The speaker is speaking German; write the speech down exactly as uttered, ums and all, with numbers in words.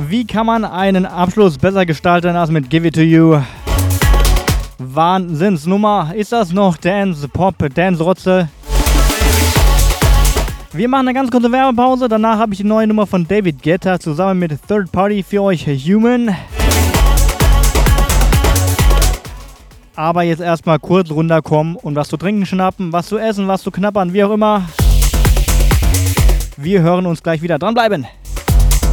Wie kann man einen Abschluss besser gestalten als mit Give It To You? Wahnsinnsnummer. Ist das noch Dance, Pop, Dance, Rotze? Wir machen eine ganz kurze Werbepause. Danach habe ich die neue Nummer von David Guetta zusammen mit Third Party für euch, Human. Aber jetzt erstmal kurz runterkommen und was zu trinken schnappen, was zu essen, was zu knabbern, wie auch immer. Wir hören uns gleich wieder. Dranbleiben!